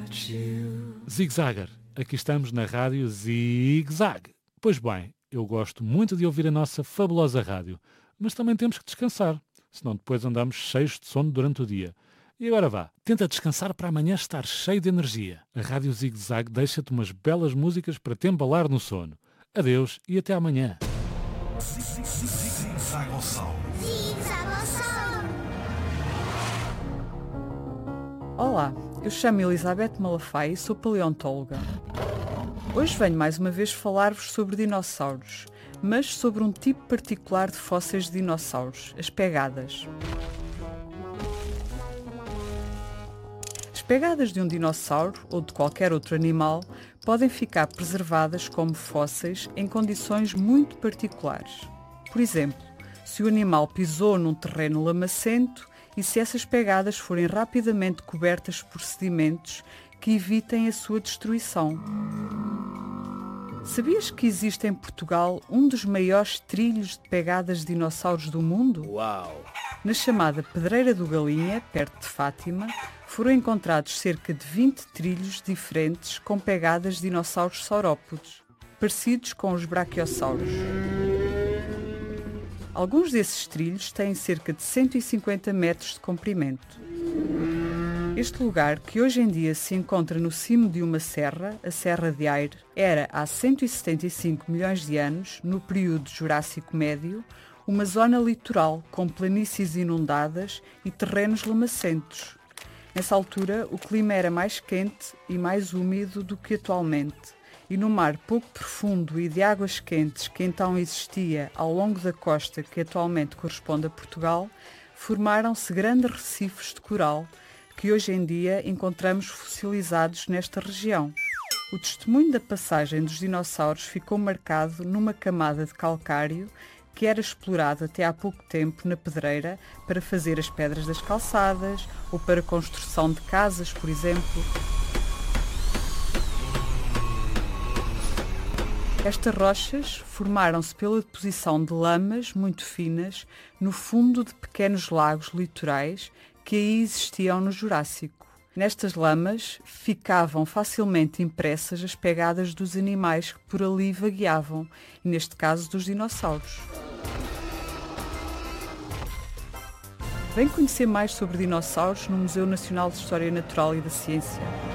Zig-Zagger, aqui estamos na rádio Zig-Zag. Pois bem, eu gosto muito de ouvir a nossa fabulosa rádio, mas também temos que descansar, senão depois andamos cheios de sono durante o dia. E agora vá, tenta descansar para amanhã estar cheio de energia. A rádio Zig-Zag deixa-te umas belas músicas para te embalar no sono. Adeus e até amanhã. Zig-Zag ao som. Olá, eu chamo Elizabeth Malafaia e sou paleontóloga. Hoje venho mais uma vez falar-vos sobre dinossauros, mas sobre um tipo particular de fósseis de dinossauros, as pegadas. As pegadas de um dinossauro ou de qualquer outro animal podem ficar preservadas como fósseis em condições muito particulares. Por exemplo, se o animal pisou num terreno lamacento e se essas pegadas forem rapidamente cobertas por sedimentos que evitem a sua destruição. Sabias que existe em Portugal um dos maiores trilhos de pegadas de dinossauros do mundo? Uau! Na chamada Pedreira do Galinha, perto de Fátima, foram encontrados cerca de 20 trilhos diferentes com pegadas de dinossauros saurópodes, parecidos com os braquiosauros. Alguns desses trilhos têm cerca de 150 metros de comprimento. Este lugar, que hoje em dia se encontra no cimo de uma serra, a Serra de Aire, era há 175 milhões de anos, no período Jurássico Médio, uma zona litoral com planícies inundadas e terrenos lamacentos. Nessa altura, o clima era mais quente e mais úmido do que atualmente, e no mar pouco profundo e de águas quentes que então existia ao longo da costa que atualmente corresponde a Portugal, formaram-se grandes recifes de coral que hoje em dia encontramos fossilizados nesta região. O testemunho da passagem dos dinossauros ficou marcado numa camada de calcário que era explorado até há pouco tempo na pedreira para fazer as pedras das calçadas ou para a construção de casas, por exemplo. Estas rochas formaram-se pela deposição de lamas muito finas no fundo de pequenos lagos litorais que aí existiam no Jurássico. Nestas lamas ficavam facilmente impressas as pegadas dos animais que por ali vagueavam, e neste caso dos dinossauros. Vem conhecer mais sobre dinossauros no Museu Nacional de História Natural e da Ciência.